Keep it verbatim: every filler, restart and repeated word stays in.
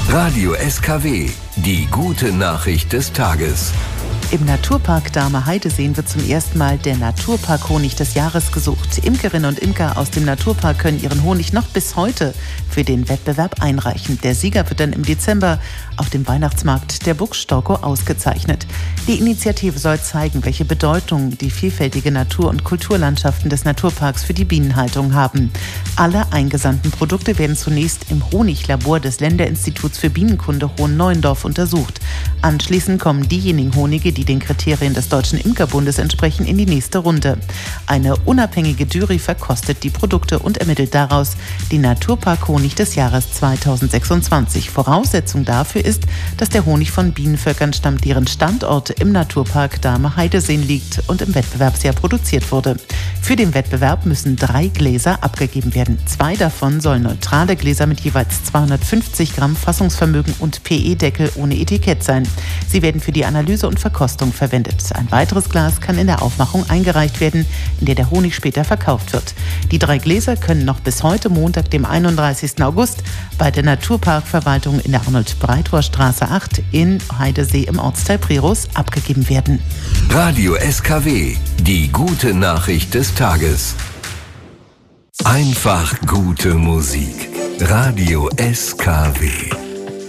Radio S K W, die gute Nachricht des Tages. Im Naturpark Dahme-Heideseen wird zum ersten Mal der Naturpark-Honig des Jahres gesucht. Imkerinnen und Imker aus dem Naturpark können ihren Honig noch bis heute für den Wettbewerb einreichen. Der Sieger wird dann im Dezember auf dem Weihnachtsmarkt der Burg Storkow ausgezeichnet. Die Initiative soll zeigen, welche Bedeutung die vielfältige Natur- und Kulturlandschaften des Naturparks für die Bienenhaltung haben. Alle eingesandten Produkte werden zunächst im Honiglabor des Länderinstituts für Bienenkunde Hohenneuendorf untersucht. Anschließend kommen diejenigen Honige, die den Kriterien des Deutschen Imkerbundes entsprechen, in die nächste Runde. Eine unabhängige Jury verkostet die Produkte und ermittelt daraus den Naturpark-Honig des Jahres zweitausendsechsundzwanzig. Voraussetzung dafür ist, dass der Honig von Bienenvölkern stammt, deren Standort im Naturpark Dahme-Heideseen liegt und im Wettbewerbsjahr produziert wurde. Für den Wettbewerb müssen drei Gläser abgegeben werden. Zwei davon sollen neutrale Gläser mit jeweils zweihundertfünfzig Gramm Fassungsvermögen und P E-Deckel ohne Etikett sein. Sie werden für die Analyse und Verkostung verwendet. Ein weiteres Glas kann in der Aufmachung eingereicht werden, in der der Honig später verkauft wird. Die drei Gläser können noch bis heute Montag, dem einunddreißigsten August, bei der Naturparkverwaltung in der Arnold-Breithofer-Straße acht in Heidesee im Ortsteil Priros abgegeben werden. Radio S K W, die gute Nachricht des Tages. Einfach gute Musik. Radio S K W.